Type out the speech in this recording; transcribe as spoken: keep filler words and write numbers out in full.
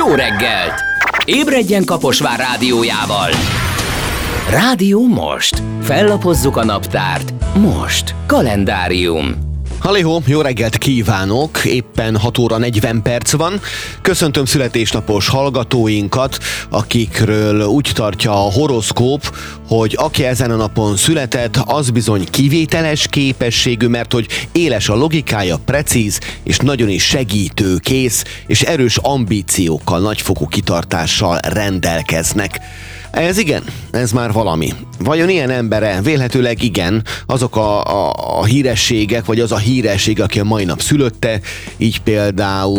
Jó reggelt! Ébredjen Kaposvár rádiójával! Rádió most. Fellapozzuk a naptárt. Most. Kalendárium. Halihó, jó reggelt kívánok! Éppen hat óra negyven perc van. Köszöntöm születésnapos hallgatóinkat, akikről úgy tartja a horoszkóp, hogy aki ezen a napon született, az bizony kivételes képességű, mert hogy éles a logikája, precíz, és nagyon is segítőkész, és erős ambíciókkal, nagyfokú kitartással rendelkeznek. Ez igen, ez már valami. Vajon ilyen embere? Vélhetőleg igen, azok a, a, a hírességek, vagy az a híresség, aki a mai nap szülötte, így például